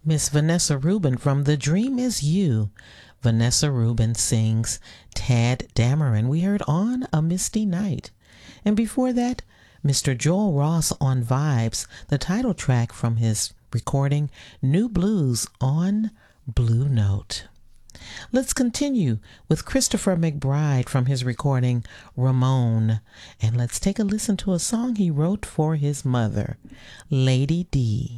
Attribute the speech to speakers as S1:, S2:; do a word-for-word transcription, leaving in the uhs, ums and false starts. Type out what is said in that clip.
S1: Miss Vanessa Rubin from The Dream Is You. Vanessa Rubin sings Tad Dameron. We heard On a Misty Night. And before that, Mister Joel Ross on Vibes, the title track from his recording New Blues on Blue Note. Let's continue with Christopher McBride from his recording Ramon, and let's take a listen to a song he wrote for his mother, Lady D.